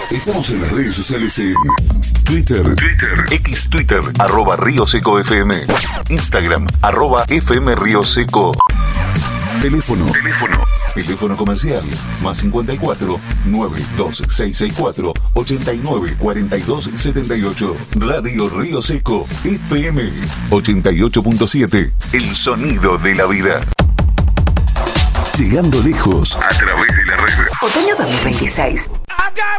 Estamos en las redes sociales en Twitter, Twitter, @Río Seco FM, Instagram, @FM Río Seco. Teléfono comercial +54 92664 89 42 78. Radio Río Seco FM 88.7. El sonido de la vida. Llegando lejos A través de la red. Otoño 2026.